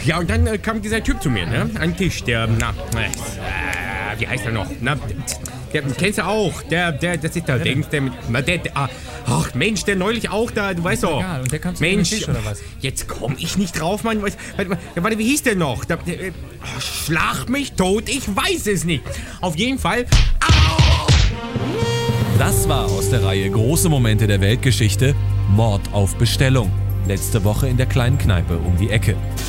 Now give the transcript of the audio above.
Ja, und dann kam dieser Typ zu mir, ne? An den Tisch, der, wie heißt er noch? Der kennst du auch, das ist der Dings, ach Mensch, der neulich auch da, du weißt doch. Egal, und der kam zu Mensch, dem Tisch, oder was? jetzt komm ich nicht drauf, Mann. Warte, wie hieß der noch? Schlag mich tot, ich weiß es nicht. Auf jeden Fall, au! Das war aus der Reihe Große Momente der Weltgeschichte Mord auf Bestellung. Letzte Woche in der kleinen Kneipe um die Ecke.